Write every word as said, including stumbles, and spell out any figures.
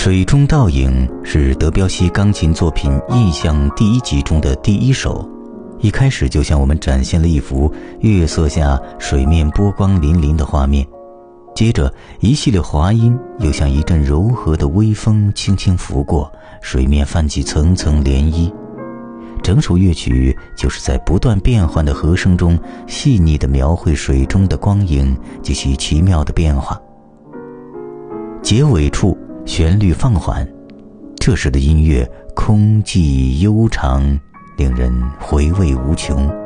水中倒影是德彪西钢琴作品《意象》第一集中的第一首，一开始就向我们展现了一幅月色下水面波光粼粼的画面，接着一系列滑音又像一阵柔和的微风轻轻拂过，水面泛起层层涟漪。整首乐曲就是在不断变换的和声中细腻地描绘水中的光影及其奇妙的变化。结尾处旋律放缓，这时的音乐空寂悠长，令人回味无穷。